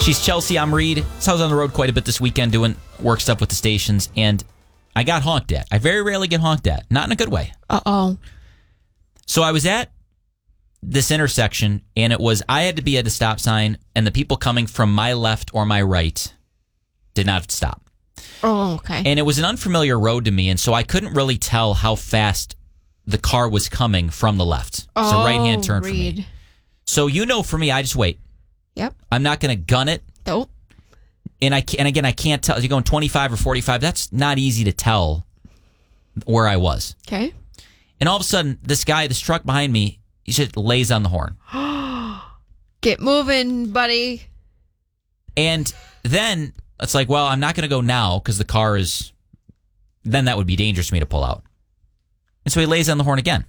She's Chelsea, I'm Reed. So I was on the road quite a bit this weekend doing work stuff with the stations, and I got honked at. I very rarely get honked at. Not in a good way. Uh-oh. So I was at this intersection, and I had to be at the stop sign, and the people coming from my left or my right did not stop. Oh, okay. And it was an unfamiliar road to me, and so I couldn't really tell how fast the car was coming from the left. It's a right-hand turn for me. So for me, I just wait. Yep. I'm not going to gun it. Nope. And again, I can't tell. You're going 25 or 45. That's not easy to tell where I was. Okay. And all of a sudden, this truck behind me, he just lays on the horn. Get moving, buddy. And then it's like, well, I'm not going to go now because the car is. Then that would be dangerous for me to pull out. And so he lays on the horn again.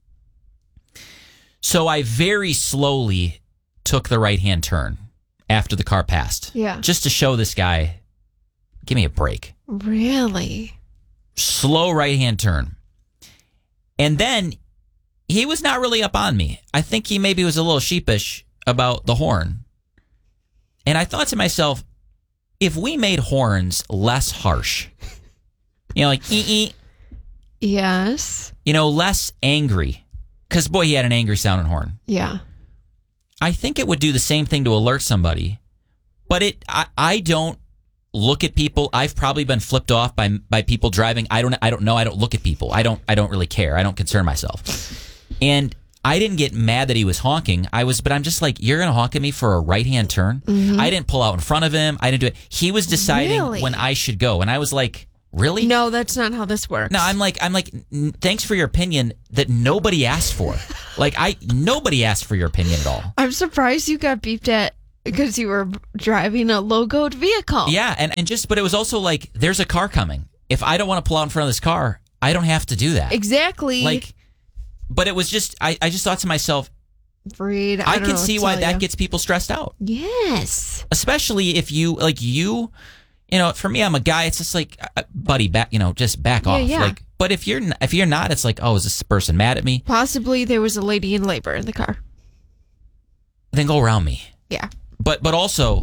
So I very slowly took the right-hand turn after the car passed. Yeah. Just to show this guy, give me a break. Really? Slow right-hand turn. And then he was not really up on me. I think he maybe was a little sheepish about the horn. And I thought to myself, if we made horns less harsh, like ee. Yes. Less angry. Because, boy, he had an angry sounding horn. Yeah. I think it would do the same thing to alert somebody. But I don't look at people. I've probably been flipped off by people driving. I don't know. I don't look at people. I don't really care. I don't concern myself. And I didn't get mad that he was honking. But I'm just like, you're going to honk at me for a right-hand turn? Mm-hmm. I didn't pull out in front of him. I didn't do it. He was deciding when I should go. And I was like, really? No, that's not how this works. No, I'm like, thanks for your opinion that nobody asked for. Nobody asked for your opinion at all. I'm surprised you got beeped at because you were driving a logoed vehicle. Yeah, but it was also like, there's a car coming. If I don't want to pull out in front of this car, I don't have to do that. Exactly. But it was just, I just thought to myself, Reed, I can see why that gets people stressed out. Yes. Especially if for me, I'm a guy. It's just like, buddy, just back off. Yeah. But if you're not, it's like, oh, is this person mad at me? Possibly there was a lady in labor in the car. Then go around me. Yeah. But also,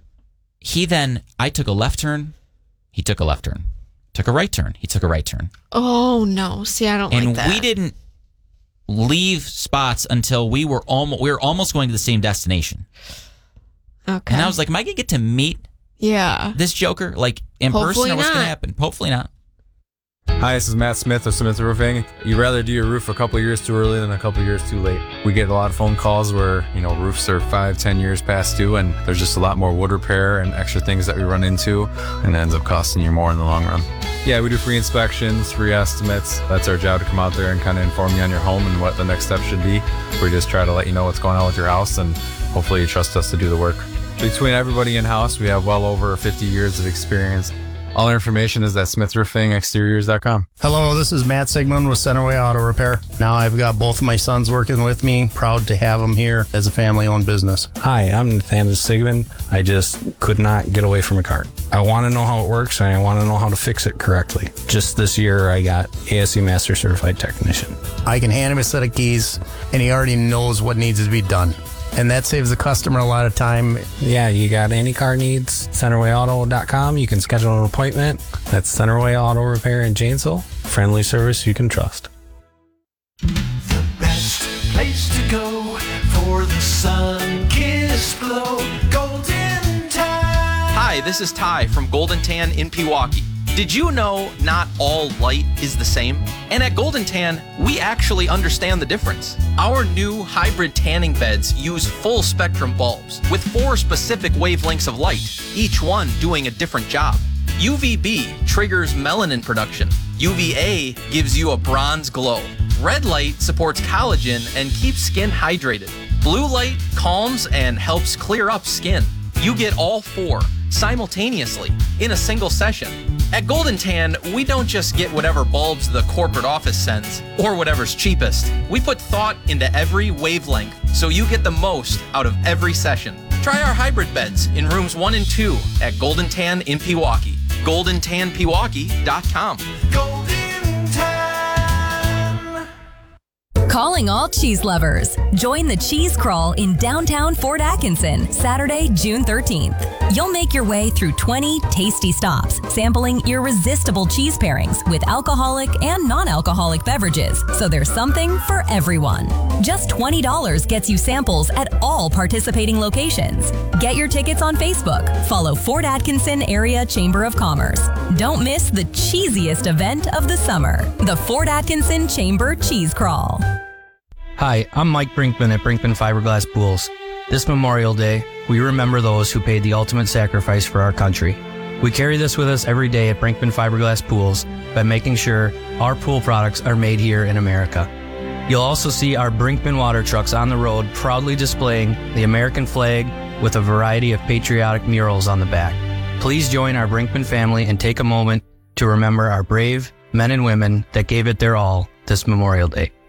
I took a left turn. He took a left turn. Took a right turn. He took a right turn. Oh no! See, I don't like that. And we didn't leave spots until we were almost going to the same destination. Okay. And I was like, am I gonna get to meet? Yeah. This joker, in person, or what's going to happen? Hopefully not. Hi, this is Matt Smith of Smith Roofing. You'd rather do your roof a couple years too early than a couple years too late. We get a lot of phone calls where, roofs are 5-10 years past due, and there's just a lot more wood repair and extra things that we run into, and it ends up costing you more in the long run. Yeah, we do free inspections, free estimates. That's our job, to come out there and kind of inform you on your home and what the next step should be. We just try to let you know what's going on with your house, and hopefully you trust us to do the work. Between everybody in-house, we have well over 50 years of experience. All our information is at smithroofingexteriors.com. Hello, this is Matt Sigmund with Centerway Auto Repair. Now I've got both of my sons working with me. Proud to have them here as a family-owned business. Hi, I'm Nathaniel Sigmund. I just could not get away from a cart. I want to know how it works, and I want to know how to fix it correctly. Just this year, I got ASE Master Certified Technician. I can hand him a set of keys, and he already knows what needs to be done. And that saves the customer a lot of time. Yeah, you got any car needs, CenterwayAuto.com. You can schedule an appointment. That's Centerway Auto Repair in Janesville. Friendly service you can trust. The best place to go for the sun-kissed glow. Golden Tan. Hi, this is Ty from Golden Tan in Pewaukee. Did you know not all light is the same? And at Golden Tan, we actually understand the difference. Our new hybrid tanning beds use full spectrum bulbs with 4 specific wavelengths of light, each one doing a different job. UVB triggers melanin production. UVA gives you a bronze glow. Red light supports collagen and keeps skin hydrated. Blue light calms and helps clear up skin. You get all 4 simultaneously in a single session. At Golden Tan, we don't just get whatever bulbs the corporate office sends or whatever's cheapest. We put thought into every wavelength so you get the most out of every session. Try our hybrid beds in rooms 1 and 2 at Golden Tan in Pewaukee. GoldenTanPewaukee.com. Golden Tan. Calling all cheese lovers. Join the cheese crawl in downtown Fort Atkinson, Saturday, June 13th. You'll make your way through 20 tasty stops, sampling irresistible cheese pairings with alcoholic and non-alcoholic beverages, so there's something for everyone. Just $20 gets you samples at all participating locations. Get your tickets on Facebook. Follow Fort Atkinson Area Chamber of Commerce. Don't miss the cheesiest event of the summer, the Fort Atkinson Chamber Cheese Crawl. Hi, I'm Mike Brinkman at Brinkman Fiberglass Pools. This Memorial Day, we remember those who paid the ultimate sacrifice for our country. We carry this with us every day at Brinkman Fiberglass Pools by making sure our pool products are made here in America. You'll also see our Brinkman water trucks on the road proudly displaying the American flag with a variety of patriotic murals on the back. Please join our Brinkman family and take a moment to remember our brave men and women that gave it their all this Memorial Day.